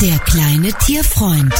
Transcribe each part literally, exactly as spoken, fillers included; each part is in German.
Der kleine Tierfreund.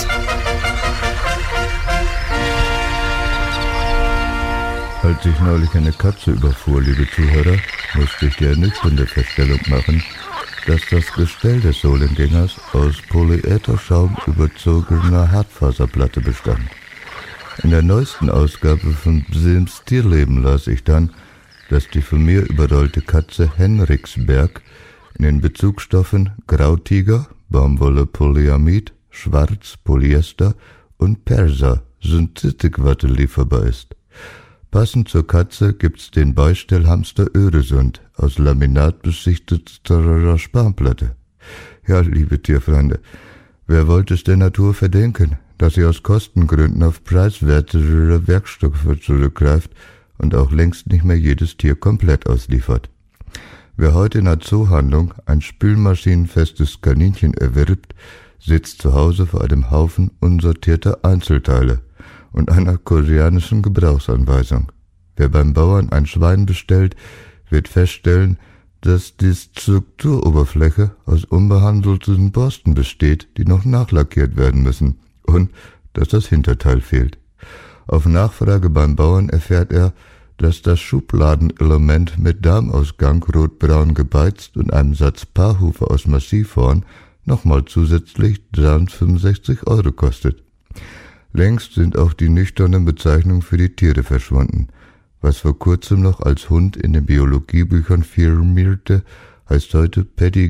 Als ich neulich eine Katze überfuhr, liebe Zuhörer, musste ich die ernüchternde Feststellung machen, dass das Gestell des Sohlengängers aus Polyätherschaum überzogener Hartfaserplatte bestand. In der neuesten Ausgabe von Bsims Tierleben las ich dann, dass die von mir überrollte Katze Henriksberg in den Bezugsstoffen Grautiger, Baumwolle Polyamid, Schwarz, Polyester und Persa, Synthetikwatte lieferbar ist. Passend zur Katze gibt's den Beistellhamster Öresund aus laminatbeschichteter Spanplatte. Ja, liebe Tierfreunde, wer wollte es der Natur verdenken, dass sie aus Kostengründen auf preiswertere Werkstoffe zurückgreift und auch längst nicht mehr jedes Tier komplett ausliefert. Wer heute in einer Zoohandlung ein spülmaschinenfestes Kaninchen erwirbt, sitzt zu Hause vor einem Haufen unsortierter Einzelteile und einer koreanischen Gebrauchsanweisung. Wer beim Bauern ein Schwein bestellt, wird feststellen, dass die Strukturoberfläche aus unbehandelten Borsten besteht, die noch nachlackiert werden müssen, und dass das Hinterteil fehlt. Auf Nachfrage beim Bauern erfährt er, dass das Schubladenelement mit Darmausgang rotbraun gebeizt und einem Satz Paarhufe aus Massivhorn nochmal zusätzlich dreihundertfünfundsechzig Euro kostet. Längst sind auch die nüchternen Bezeichnungen für die Tiere verschwunden. Was vor kurzem noch als Hund in den Biologiebüchern firmierte, heißt heute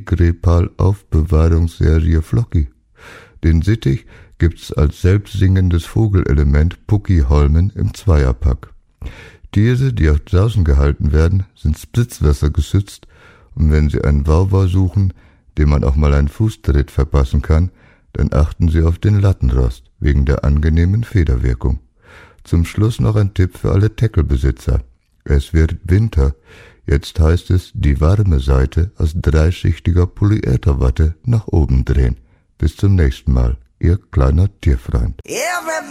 Pedigree-Pal-Aufbewahrungsserie Flocky. Den Sittich gibt's als selbstsingendes Vogelelement Puckiholmen im Zweierpack. Tiere, die auch draußen gehalten werden, sind spritzwassergeschützt, und wenn sie einen Wauwau suchen, dem man auch mal einen Fußtritt verpassen kann, dann achten Sie auf den Lattenrost, wegen der angenehmen Federwirkung. Zum Schluss noch ein Tipp für alle Teckelbesitzer. Es wird Winter. Jetzt heißt es, die warme Seite aus dreischichtiger Polyätherwatte nach oben drehen. Bis zum nächsten Mal, Ihr kleiner Tierfreund.